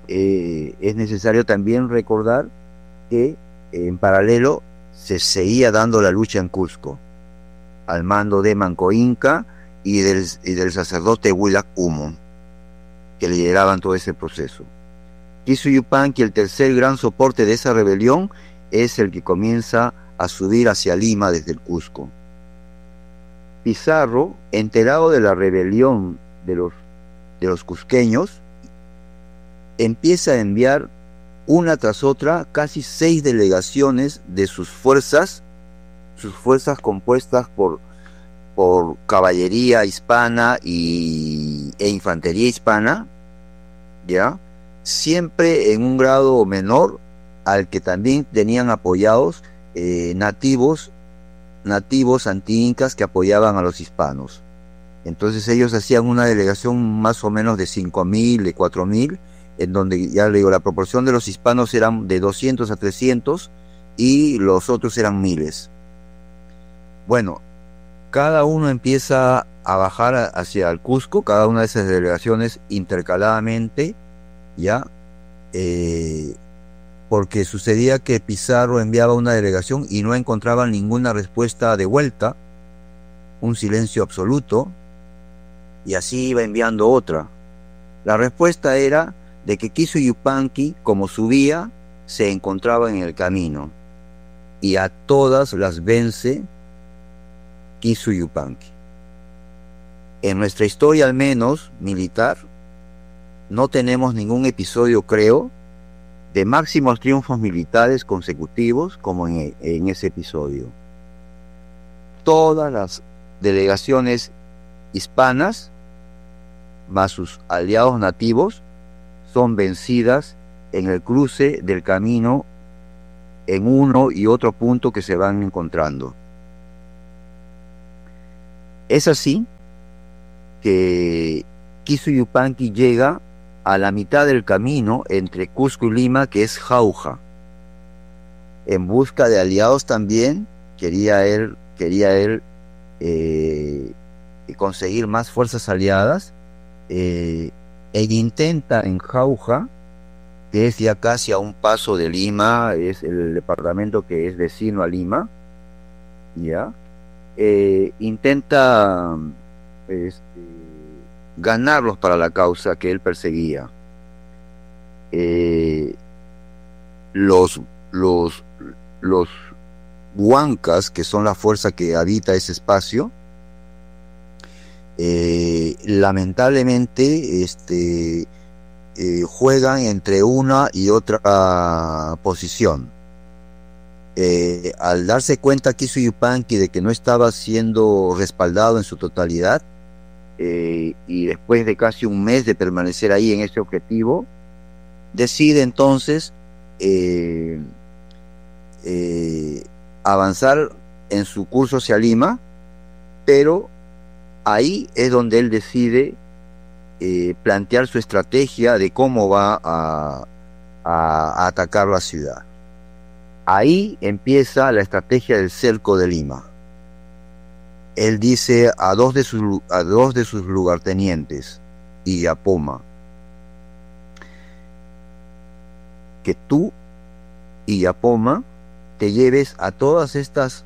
es necesario también recordar que en paralelo se seguía dando la lucha en Cusco, al mando de Manco Inca y del sacerdote Huilac Humo, que lideraban todo ese proceso. Kisu Yupanqui, el tercer gran soporte de esa rebelión, es el que comienza a subir hacia Lima desde el Cusco. Pizarro, enterado de la rebelión de los cusqueños, empieza a enviar una tras otra casi 6 delegaciones de sus fuerzas compuestas por caballería hispana e infantería hispana, ¿ya? Siempre en un grado menor al que también tenían apoyados nativos anti-incas que apoyaban a los hispanos. Entonces ellos hacían una delegación más o menos de 5.000, de 4.000, en donde, ya le digo, la proporción de los hispanos eran de 200 a 300 y los otros eran miles. Bueno, cada uno empieza a bajar hacia el Cusco, cada una de esas delegaciones intercaladamente, ¿ya? Porque sucedía que Pizarro enviaba una delegación y no encontraba ninguna respuesta de vuelta, un silencio absoluto, y así iba enviando otra. La respuesta era de que Kisu Yupanqui, como subía, se encontraba en el camino, y a todas las vence Kisu Yupanqui. En nuestra historia, al menos militar, no tenemos ningún episodio, creo, de máximos triunfos militares consecutivos como en ese episodio. Todas las delegaciones hispanas, más sus aliados nativos, son vencidas en el cruce del camino en uno y otro punto que se van encontrando. Es así que Kisu Yupanqui llega a la mitad del camino entre Cusco y Lima, que es Jauja. En busca de aliados también quería él conseguir más fuerzas aliadas, e intenta en Jauja, que es ya casi a un paso de Lima, es el departamento que es vecino a Lima, ya, intenta ganarlos para la causa que él perseguía. Los huancas, que son la fuerza que habita ese espacio, lamentablemente juegan entre una y otra posición. Al darse cuenta Kisu Yupanqui de que no estaba siendo respaldado en su totalidad, y después de casi un mes de permanecer ahí en ese objetivo, decide entonces avanzar en su curso hacia Lima, pero ahí es donde él decide plantear su estrategia de cómo va a atacar la ciudad. Ahí empieza la estrategia del cerco de Lima. Él dice a dos de sus lugartenientes y a Poma, que tú y a Poma te lleves a todas estos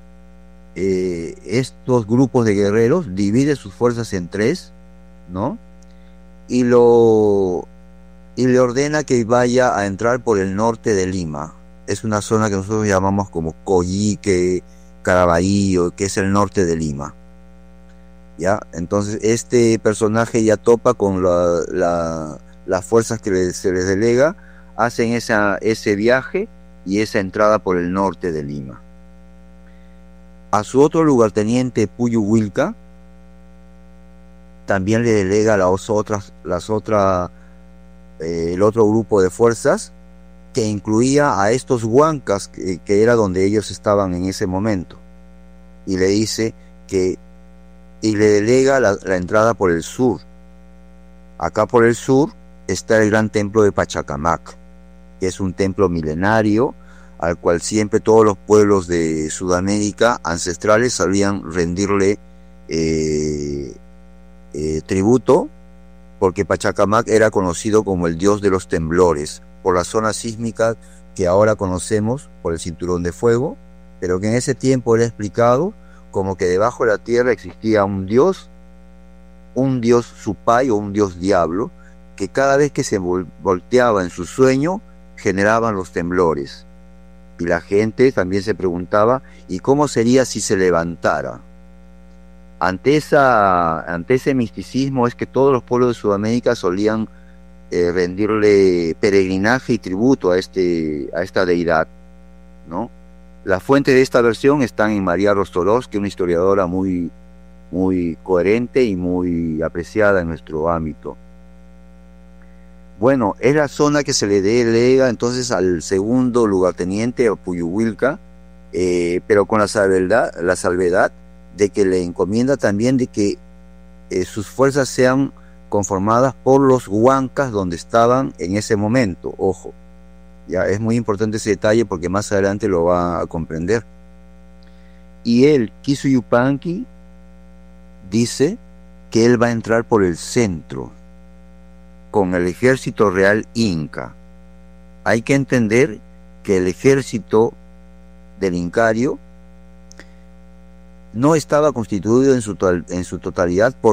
grupos de guerreros, divide sus fuerzas en 3, ¿no? Y le ordena que vaya a entrar por el norte de Lima. Es una zona que nosotros llamamos como Coyique, Caraballo, que es el norte de Lima. ¿Ya? Entonces este personaje ya topa con las fuerzas que se les delega, hacen ese viaje y esa entrada por el norte de Lima. A su otro lugarteniente, Puyu Wilca, también le delega el otro grupo de fuerzas, que incluía a estos huancas, que era donde ellos estaban en ese momento, y le dice y le delega la entrada por el sur. Acá por el sur está el gran templo de Pachacamac, que es un templo milenario al cual siempre todos los pueblos de Sudamérica ancestrales solían rendirle tributo porque Pachacamac era conocido como el dios de los temblores, por la zona sísmica que ahora conocemos por el cinturón de fuego, pero que en ese tiempo era explicado como que debajo de la tierra existía un dios Supay o un dios diablo, que cada vez que se volteaba en su sueño generaban los temblores. Y la gente también se preguntaba, ¿y cómo sería si se levantara? Ante ese misticismo es que todos los pueblos de Sudamérica solían rendirle peregrinaje y tributo a esta deidad, ¿no? Las fuentes de esta versión están en María Rostolós, que es una historiadora muy coherente y muy apreciada en nuestro ámbito. Bueno, es la zona que se le delega entonces al segundo lugarteniente, a Puyuhuilca, pero con la salvedad de que le encomienda también de que sus fuerzas sean conformadas por los huancas donde estaban en ese momento. Ojo, ya es muy importante ese detalle porque más adelante lo va a comprender. Y él, Kisu Yupanqui, dice que él va a entrar por el centro con el ejército real inca. Hay que entender que el ejército del Incario no estaba constituido en su totalidad por